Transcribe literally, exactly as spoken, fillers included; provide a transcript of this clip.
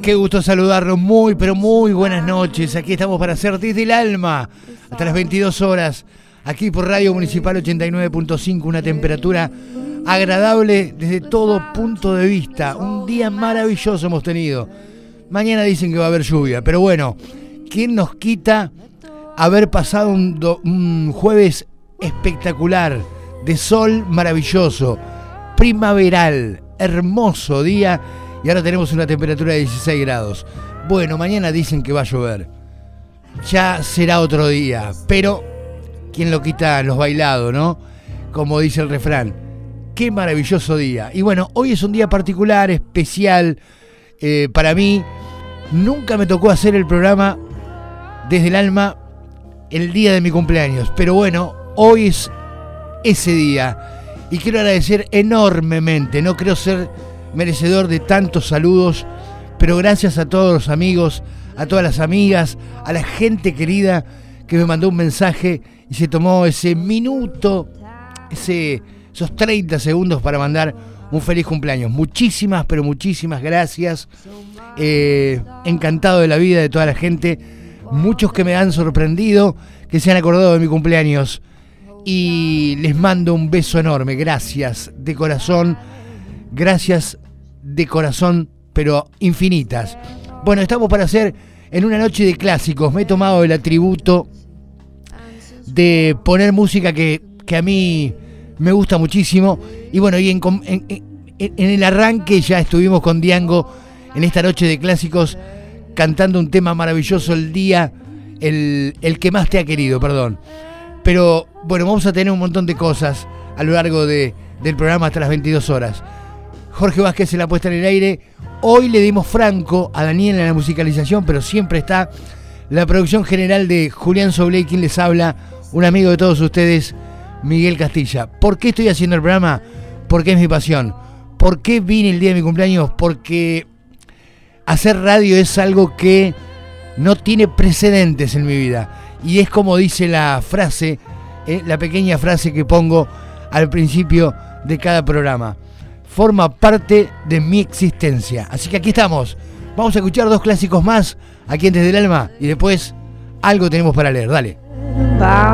Qué gusto saludarlos, muy pero muy buenas noches. Aquí estamos para hacer Desde el Alma hasta las veintidós horas, aquí por Radio Municipal ochenta y nueve punto cinco, una temperatura agradable desde todo punto de vista. Un día maravilloso hemos tenido. Mañana dicen que va a haber lluvia, pero bueno, ¿quién nos quita haber pasado un, do, un jueves espectacular, de sol maravilloso, primaveral, hermoso día? Y ahora tenemos una temperatura de dieciséis grados. Bueno, mañana dicen que va a llover. Ya será otro día. Pero, ¿quién lo quita los bailados, no? Como dice el refrán. Qué maravilloso día. Y bueno, hoy es un día particular, especial. Eh, para mí, nunca me tocó hacer el programa Desde el Alma el día de mi cumpleaños. Pero bueno, hoy es ese día. Y quiero agradecer enormemente. No creo ser merecedor de tantos saludos, pero gracias a todos los amigos, a todas las amigas, a la gente querida que me mandó un mensaje y se tomó ese minuto, ese, esos treinta segundos para mandar un feliz cumpleaños. Muchísimas, pero muchísimas gracias. Eh, encantado de la vida de toda la gente. Muchos que me han sorprendido, que se han acordado de mi cumpleaños. Y les mando un beso enorme. Gracias de corazón. Gracias de corazón, pero infinitas. Bueno, estamos para hacer en una noche de clásicos. Me he tomado el atributo de poner música que, que a mí me gusta muchísimo. Y bueno, y en, en, en, en el arranque ya estuvimos con Diango en esta noche de clásicos cantando un tema maravilloso, el día, el, el que más te ha querido, perdón. Pero bueno, vamos a tener un montón de cosas a lo largo de, del programa hasta las veintidós horas. Jorge Vázquez en la puesta en el aire. Hoy le dimos franco a Daniel en la musicalización, pero siempre está la producción general de Julián Soblé, quien les habla, un amigo de todos ustedes, Miguel Castilla. ¿Por qué estoy haciendo el programa? Porque es mi pasión. ¿Por qué vine el día de mi cumpleaños? Porque hacer radio es algo que no tiene precedentes en mi vida. Y es como dice la frase, eh, la pequeña frase que pongo al principio de cada programa. Forma parte de mi existencia. Así que aquí estamos. Vamos a escuchar dos clásicos más aquí en Desde el Alma y después algo tenemos para leer. Dale.